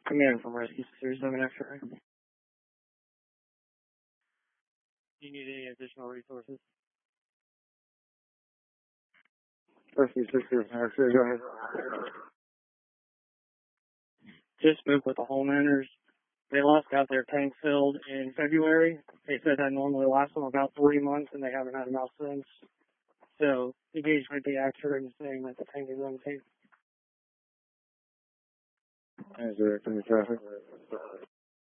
Command from Rescue 37 X-ray. Do you need any additional resources? Rescue 37 X-ray, go ahead. Just spoke with the homeowners. They last got their tank filled in February. They said that normally lasts them about 3 months, and they haven't had enough since. So the gauge might be accurate in saying that the tank is empty. Is there any traffic?